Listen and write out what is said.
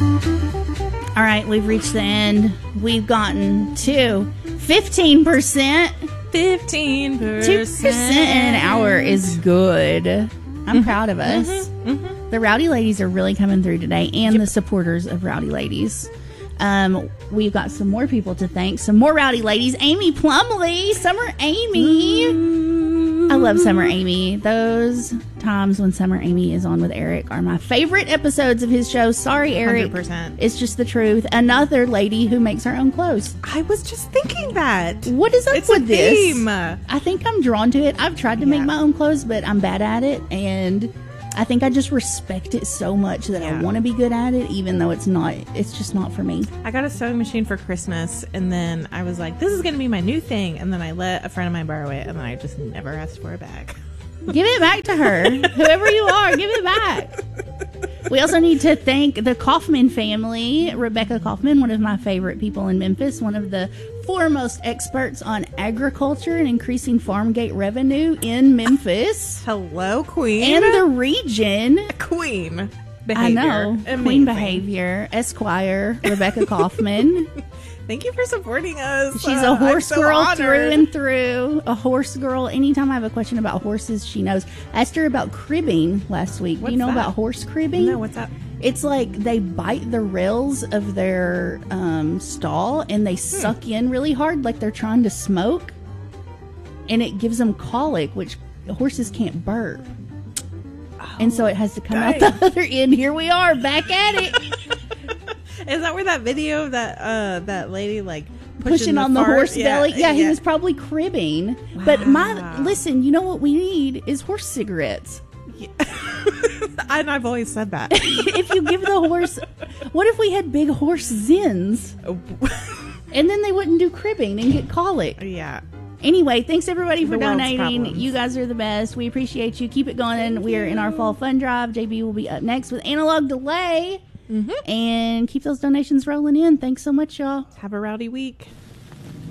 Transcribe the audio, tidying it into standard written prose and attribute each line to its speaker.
Speaker 1: All right, we've reached the end. We've gotten to 15%.
Speaker 2: 15%.
Speaker 1: 2% in an hour is good. I'm proud of us. The Rowdy Ladies are really coming through today, and the supporters of Rowdy Ladies. We've got some more people to thank. Some more Rowdy Ladies. Amy Plumley. Summer Amy. I love Summer Amy. Those times when Summer Amy is on with Eric are my favorite episodes of his show. Sorry, Eric.
Speaker 2: 100%.
Speaker 1: It's just the truth. Another lady who makes her own clothes.
Speaker 2: I was just thinking that.
Speaker 1: What is up
Speaker 2: It's
Speaker 1: with
Speaker 2: a
Speaker 1: this?
Speaker 2: theme.
Speaker 1: I think I'm drawn to it. I've tried to make my own clothes, but I'm bad at it. And I think I just respect it so much that I want to be good at it, even though it's just not for me.
Speaker 2: I got a sewing machine for Christmas, and then I was like, this is going to be my new thing. And then I let a friend of mine borrow it, and then I just never asked for it back.
Speaker 1: Give it back to her. Whoever you are, give it back. We also need to thank the Kaufman family. Rebecca Kaufman, one of my favorite people in Memphis, one of the foremost experts on agriculture and increasing farm gate revenue in Memphis.
Speaker 2: Hello, Queen.
Speaker 1: And the region.
Speaker 2: Queen behavior.
Speaker 1: I know.
Speaker 2: Amazing.
Speaker 1: Queen behavior. Esquire, Rebecca Kaufman.
Speaker 2: Thank you for supporting us.
Speaker 1: She's a horse
Speaker 2: I'm so
Speaker 1: girl
Speaker 2: honored.
Speaker 1: through and through. A horse girl. Anytime I have a question about horses, she knows. I asked her about cribbing last week.
Speaker 2: What's
Speaker 1: Do you know
Speaker 2: that?
Speaker 1: about horse cribbing?
Speaker 2: No, what's that?
Speaker 1: It's like they bite the rails of their stall and they suck in really hard like they're trying to smoke. And it gives them colic, which horses can't burp. And so it has to come out the other end. Here we are, back at it.
Speaker 2: Is that where that video of that lady like
Speaker 1: Pushing on the
Speaker 2: fart?
Speaker 1: horse belly. Yeah, he was probably cribbing. But listen, you know what we need is horse cigarettes.
Speaker 2: Yeah. And I've always said that.
Speaker 1: If you give the horse, what if we had big horse zins? And then they wouldn't do cribbing and get colic.
Speaker 2: Yeah.
Speaker 1: Anyway, thanks everybody for
Speaker 2: The world's
Speaker 1: donating.
Speaker 2: problems.
Speaker 1: You guys are the best. We appreciate you. Keep it going. We are in our fall fun drive. JB will be up next with Analog Delay. And keep those donations rolling in. Thanks so much, y'all.
Speaker 2: Have a rowdy week.